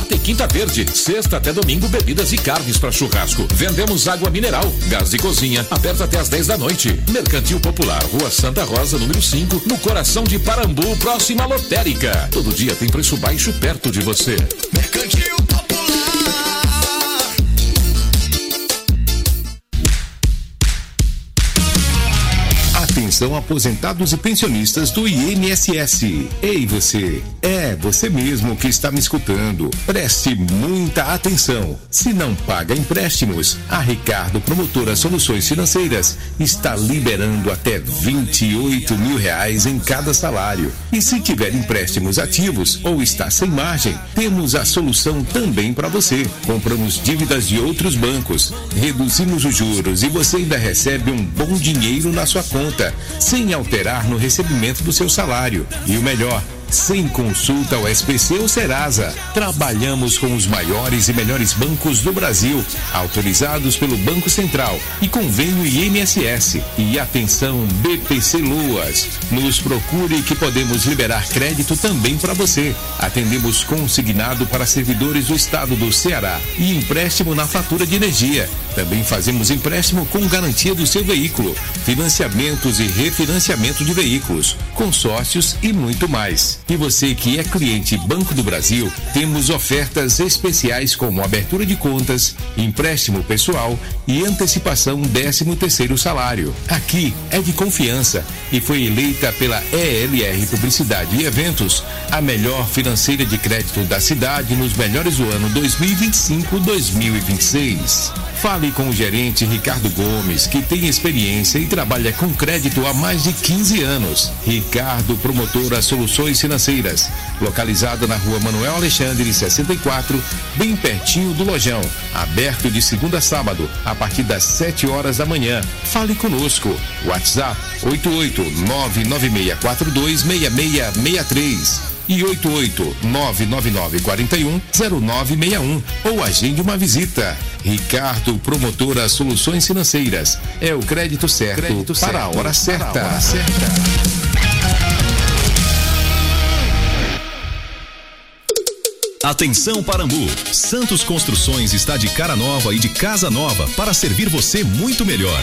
quarta e quinta verde. Sexta até domingo, bebidas e carnes para churrasco. Vendemos água mineral, gás de cozinha, aberto até às 10 da noite. Mercantil Popular, Rua Santa Rosa, número 5, no coração de Parambu, próxima à lotérica. Todo dia tem preço baixo perto de você. Mercantil Popular. Atenção aposentados e pensionistas do INSS. Ei você, você mesmo que está me escutando. Preste muita atenção. Se não paga empréstimos, a Ricardo Promotora Soluções Financeiras está liberando até R$28 mil em cada salário. E se tiver empréstimos ativos ou está sem margem, temos a solução também para você. Compramos dívidas de outros bancos, reduzimos os juros e você ainda recebe um bom dinheiro na sua conta, sem alterar no recebimento do seu salário. E o melhor, sem consulta ao SPC ou Serasa. Trabalhamos com os maiores e melhores bancos do Brasil, autorizados pelo Banco Central e convênio INSS. E atenção, BPC Loas, nos procure que podemos liberar crédito também para você. Atendemos consignado para servidores do estado do Ceará e empréstimo na fatura de energia. Também fazemos empréstimo com garantia do seu veículo, financiamentos e refinanciamento de veículos, consórcios e muito mais. E você que é cliente Banco do Brasil, temos ofertas especiais como abertura de contas, empréstimo pessoal e antecipação 13º salário. Aqui é de confiança e foi eleita pela ELR Publicidade e Eventos a melhor financeira de crédito da cidade nos melhores do ano 2025-2026. Fale com o gerente Ricardo Gomes, que tem experiência e trabalha com crédito há mais de 15 anos. Ricardo Promotora Soluções Financeiras, localizado na Rua Manuel Alexandre 64, bem pertinho do Lojão, aberto de segunda a sábado, a partir das 7 horas da manhã. Fale conosco. WhatsApp 88-99642-6663 e 88-99941-0961 ou agende uma visita. Ricardo Promotora Soluções Financeiras, é o crédito certo, para a hora certa. Atenção Parambu, Santos Construções está de cara nova e de casa nova para servir você muito melhor.